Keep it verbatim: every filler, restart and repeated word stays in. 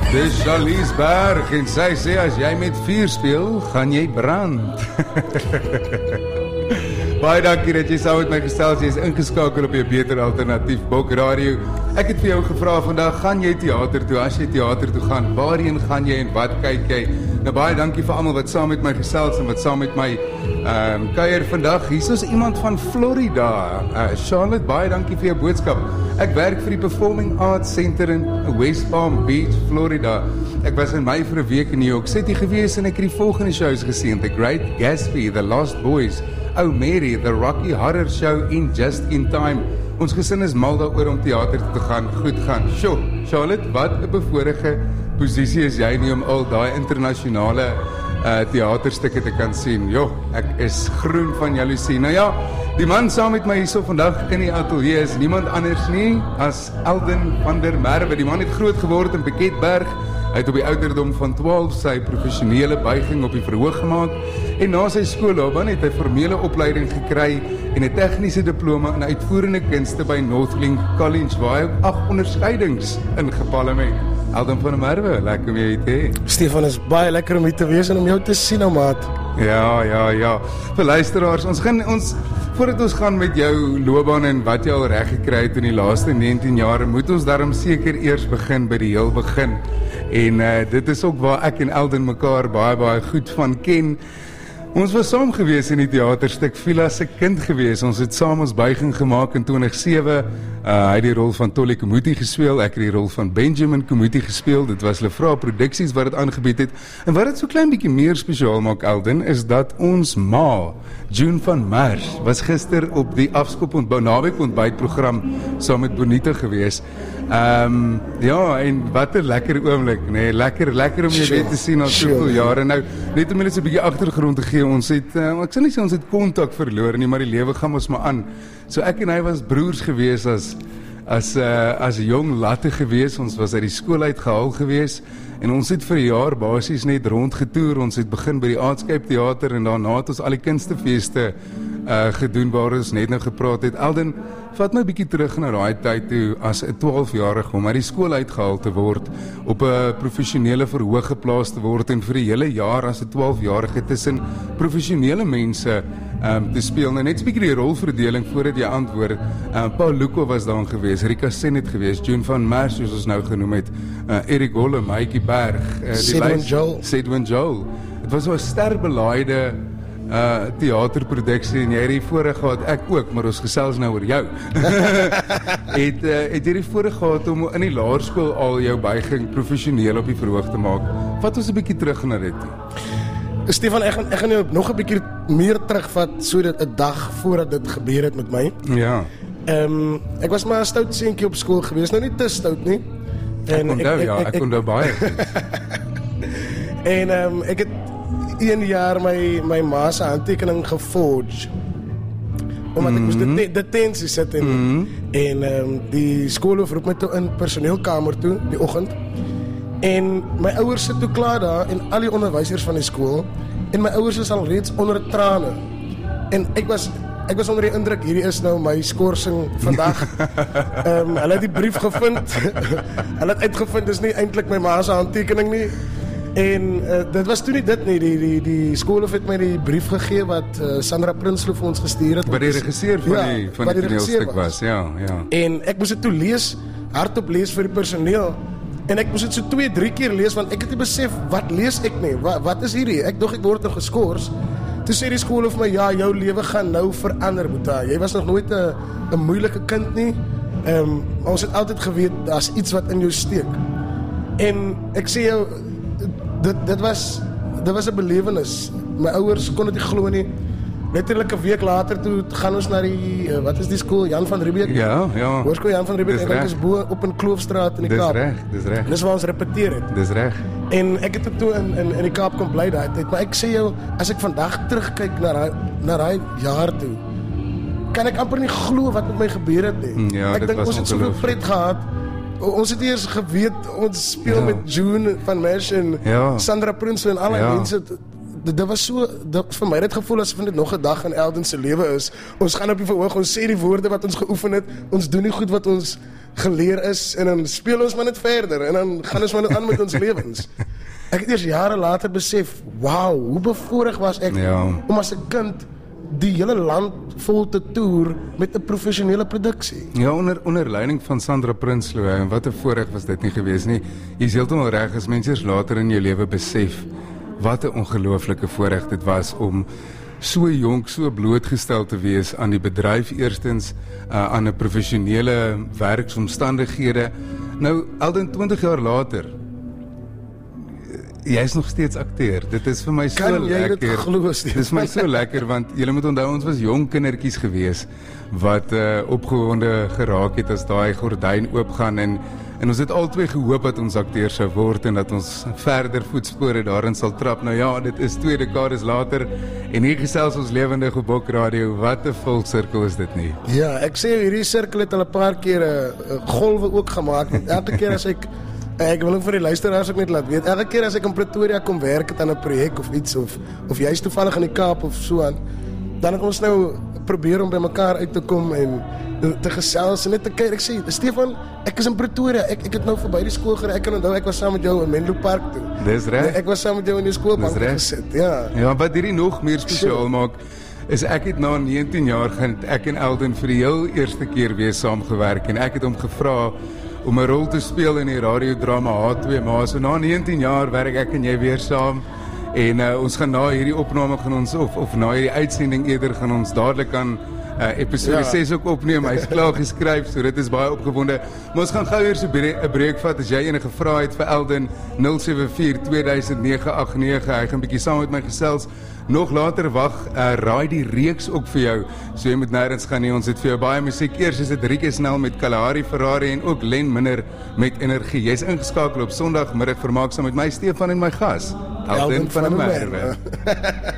Dis Charlize Berg en sy sê as jy met vuur speel, gaan jy brand. Baie dankie dat jy saam met my gesels, jy is ingeskakel op jou beter alternatief Bok Radio. Ek het vir jou gevra vandag, gaan jy teater toe? As jy teater toe gaan, waarheen gaan jy en wat kyk jy? Nou baie dankie vir almal wat saam met my gesels en wat saam met my um, kuier vandag. Hier is iemand van Florida. Uh, Charlotte, baie dankie vir jou boodskap. Ek werk vir die Performing Arts Center in West Palm Beach, Florida. Ek was in Mei vir 'n week in New York City gewees en ek het die volgende shows gesien: The Great Gatsby, The Lost Boys, Oh Mary, The Rocky Horror Show in Just in Time. Ons gesin is mal daaroor om teater te gaan, goed gaan. Sjoe, Charlotte, wat 'n bevoordeelde posisie is jy nie om al daai internasionale uh, theaterstukke te kan sien. Jo, ek is groen van jaloesie. Nou ja, die man saam met my hierso vandag in die ateljee is niemand anders nie as Alden van der Merwe. Die man het groot geword in Piketberg. Hy het op die ouderdom van twaalf sy professionele buiging op die verhoog gemaak en na sy skoolloopbaan het hy formele opleiding gekry en 'n tegniese diploma in uitvoerende kunste by Northlink College waar hy ook agt onderskeidings ingepalm het. Alden van der Merwe, lekker om jou te hê. Stefan, is baie lekker om hier te wees en om jou te sien, ou maat. Ja, ja, ja. Vir luisteraars, ons gaan ons voordat ons gaan met jou loopbaan en wat jy al reg gekry het in die laaste negentien jaar, moet ons daarom seker eers begin by die heel begin. En uh, dit is ook waar ek en Alden mekaar baie baie goed van ken. Ons was saam gewees in die theaterstuk Villa se kind gewees. Ons het saam ons buiging gemaak in twintig oh sewe. Uh, hy het die rol van Tolly Komuti gespeel, ek het die rol van Benjamin Komuti gespeel. Dit was Lefra Produksies wat dit aangebied het. En wat dit so klein bietjie meer spesiaal maak, Alden, is dat ons ma, June van Mars, was gister op die afskop ontbyt, naweek ontbytprogram saam met Bonita gewees. Um, ja, en wat 'n lekker oomblik, nee, lekker, lekker om jy weer te sien al soveel jare. Nou, net om julle so 'n bietjie agtergrond te gee, ons het, uh, ek sê nie sê ons het kontak verloor nie, maar die lewe gaan ons maar aan. So ek en hy was broers gewees as as uh, as jong latte gewees. Ons was uit die skool uit gehaal gewees en ons het vir 'n jaar basies net rondgetoer. Ons het begin by die Artscape Theater en daarna het ons al die kunstefeeste uh, gedoen waar ons net nou gepraat het. Alden, vat my 'n bietjie terug na daai tyd toe as 'n twaalfjarige om uit die skool uitgehaal te word, op 'n professionele verhoog geplaas te word en vir die hele jaar as 'n twaalfjarige tussen professionele mense um, te speel. Nou net 'n bietjie die rolverdeling voordat jy antwoord. Um, Paul Luko was daar gewees, Rika Sen het gewees, June van Mars soos ons nou genoem het, uh, Eric Holle, Maatjie Berg, uh, Sedwin Joel. Sedwin Joel. Dit was so 'n sterbelaaide uh theaterproduksie en jy het die voorreg gehad, ek ook, maar ons gesels nou oor jou. het, uh, het jy die voorreg gehad om in die laerskool al jou buiging professioneel op die verhoog te maak? Vat ons 'n bietjie terug na dit toe. Stefan, ek gaan, ek gaan jou nog 'n bietjie meer terugvat, so dat 'n dag voordat dit gebeur het met my. Ja. Ehm um, ek was maar 'n stout seentjie op skool gewees, nou nie te stout nie. En ek onthou, ja, ek onthou baie. En ehm um, ek het een jaar my, my ma se handtekening geforge. Omdat ek moes mm-hmm. detentie sit en, mm-hmm. en um, die skoolhoof roep my toe in personeelkamer toe, die oggend. En my ouers sit toe klaar daar en al die onderwysers van die skool. En my ouers is al reeds onder trane. En ek was, ek was onder die indruk, hierdie is nou my skorsing vandag. um, hulle het die brief gevind. Hulle het uitgevind, dis nie eintlik my ma se handtekening nie. En uh, dit was toe nie dit nie, die, die, die skoolhoof het my die brief gegee wat uh, Sandra Prinsloo vir ons gestuur het. Wat die regisseur van ja, die, van die toneelstuk was. was, ja, ja. En ek moes dit toe lees, hardop lees vir die personeel. En ek moes dit so twee, drie keer lees, want ek het nie besef, wat lees ek nie, wat, wat is hierdie? Ek dog ek word nou geskors. Toe sê die skoolhoof my, ja, jou lewe gaan nou verander, Boeta. Jy was nog nooit 'n moeilike kind nie. Um, ons het altyd geweet, daar's iets wat in jou steek. En ek sê jou, Dit, dit was dit was 'n belewenis. My ouers kon dit nie glo nie. Letterlik 'n week later toe gaan ons na die uh, wat is die skool, Jan van Riebeeck? Ja, ja. Hoërskool Jan van Riebeeck, en ek is bo op in Kloofstraat in die dis Kaap. Dis reg, dis reg. Dis waar ons repeteer het. Dis reg. En ek het toe in in in die Kaap kom bly daai tyd, maar ek sê jou, as ek vandag terugkyk na daai na daai jaar toe, kan ek amper nie glo wat met my gebeur het nie. Ja, ek dink ons het soveel pret gehad. Ons het eers geweet, ons speel ja. met June van Mars en ja. Sandra Prinsloo en alle ja. mense. dit, dit was so, dit, vir my het het gevoel asof dit nog 'n dag in Eldon se lewe is. Ons gaan op die verhoog, ons sê die woorde wat ons geoefen het, ons doen die goed wat ons geleer is, en dan speel ons maar net verder, en dan gaan ons maar net aan met ons lewens. Ek het eers jare later besef, wauw, hoe bevoorreg was ek, ja. om as 'n kind die hele land vol te toer met 'n professionele produksie. Ja, onder, onder leiding van Sandra Prinsloo, en wat 'n voorreg was dit nie gewees nie. Jy is heeltemal reg, as mens eers later in jou lewe besef, wat 'n ongelooflike voorreg dit was om so jonk, so blootgestel te wees aan die bedryf eerstens, uh, aan 'n professionele werksomstandighede. Nou, Eldon, twintig jaar later, jy is nog steeds akteur. Dit is vir my so kan jy lekker. Dit glo, dit is my so lekker, want julle moet onthou, ons was jong kindertjies gewees, wat uh, opgewonde geraak het as daai gordyn oopgaan, en, en ons het albei gehoop dat ons akteur sou word, en dat ons verder voetspore daarin sal trap. Nou ja, dit is twee dekades later, en hier gesels ons lewendig op Bok Radio. Wat 'n volsirkel is dit nie? Ja, ek sê, hierdie sirkel het al 'n paar keer uh, golwe ook gemaak, want elke keer as ek Ek wil ook vir die luisteraars ook net laat weet, elke keer as ek in Pretoria kom werk het aan 'n projek of iets, of, of jy is toevallig in die Kaap of so aan, dan het ons nou probeer om by mekaar uit te kom en te gesels en net te kyk. Ek sê, Stefan, ek is in Pretoria, ek, ek het nou verby die skool gery, ek kan onthou, ek was saam met jou in Menlo Park toe. Dis reg. Ek was saam met jou in die skoolbank gesit, ja. Ja, wat hierdie nog meer spesiaal so maak, is ek het na negentien jaar gaan ek en Eldon vir die heel eerste keer weer saamgewerk, en ek het hom gevra om 'n rol te speel in die radiodrama H twee Ma. So na negentien jaar werk ek en jy weer saam, en uh, ons gaan na hierdie opname gaan ons, of, of na hierdie uitsending eerder, gaan ons dadelik aan uh, episode ja. ses ook opneem. Hy's klaar geskryf, so dit is baie opgewonde. Maar ons gaan gou eers 'n breek, breek vat. As jy enige vrae het vir Eldon, nul sewe vier twee duisend nege agt nege, hy gaan 'n bietjie saam met my gesels. Nog later wag, uh, raai die reeks ook vir jou, so jy moet nêrens gaan nie. Ons het vir jou baie musiek. Eers is dit Rieke Snell met Kalahari Ferrari, en ook Len Minner met Energie. Jy's ingeskakel op Sondagmiddag Vermaak saam met my, Stefan, en my gas, Eldon van der Merwe.